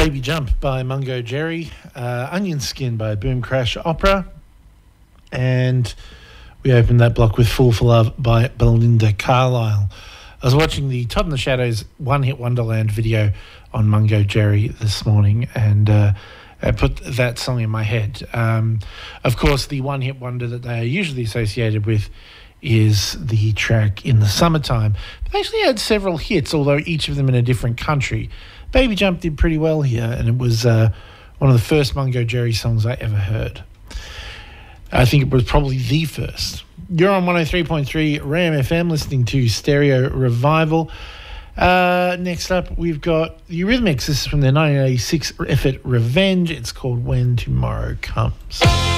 Baby Jump by Mungo Jerry, Onion Skin by Boom Crash Opera, and we opened that block with Fool for Love by Belinda Carlisle. I was watching the Todd and the Shadows One Hit Wonderland video on Mungo Jerry this morning, and I put that song in my head. Of course, the one hit wonder that they are usually associated with is the track In the Summertime. They actually had several hits, although each of them in a different country. Baby Jump did pretty well here, and it was one of the first Mungo Jerry songs I ever heard. I think it was probably the first. You're on 103.3 Ram FM listening to Stereo Revival. Next up, we've got the Eurythmics. This is from their 1986 effort Revenge. It's called When Tomorrow Comes.